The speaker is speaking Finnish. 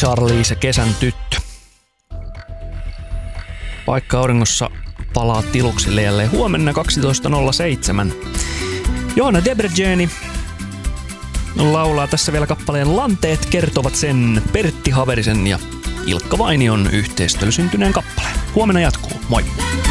Charlie se kesän tyttö. Paikka auringossa palaa tiluksille jälleen huomenna 12.07. Johanna Debreceni laulaa tässä vielä kappaleen Lanteet kertovat sen, Pertti Haverisen ja Ilkka Vainion yhteistyöllä syntyneen kappaleen. Huomenna jatkuu. Moi!